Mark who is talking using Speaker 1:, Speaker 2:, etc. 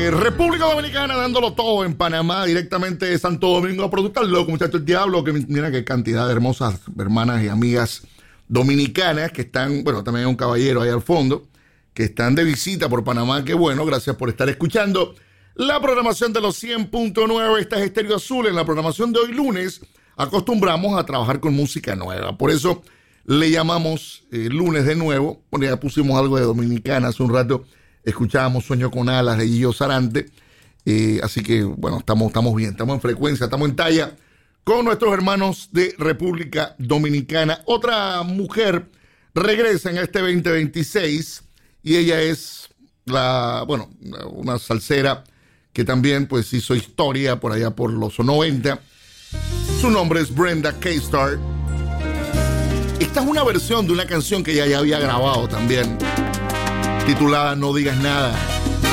Speaker 1: República Dominicana dándolo todo en Panamá, directamente de Santo Domingo a Productor Loco, muchachos, el diablo, que mira qué cantidad de hermosas hermanas y amigas dominicanas que están, bueno, también hay un caballero ahí al fondo, que están de visita por Panamá, qué bueno, gracias por estar escuchando la programación de los 100.9, esta es Estéreo Azul. En la programación de hoy lunes acostumbramos a trabajar con música nueva, por eso le llamamos lunes de nuevo, bueno, ya pusimos algo de Dominicana hace un rato. Escuchábamos Sueño con Alas de Gillo Sarante. Así que, bueno, estamos bien, estamos en frecuencia, estamos en talla con nuestros hermanos de República Dominicana. Otra mujer regresa en este 2026 y ella es una salsera que también pues hizo historia por allá por los 90. Su nombre es Brenda K-Star. Esta es una versión de una canción que ella ya había grabado también, titulada No Digas Nada.